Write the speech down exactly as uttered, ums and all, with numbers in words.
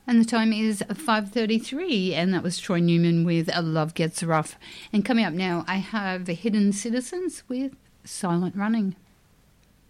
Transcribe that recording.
And the time is five thirty-three, and that was Troy Newman with Love Gets Rough. And coming up now, I have Hidden Citizens with Silent Running.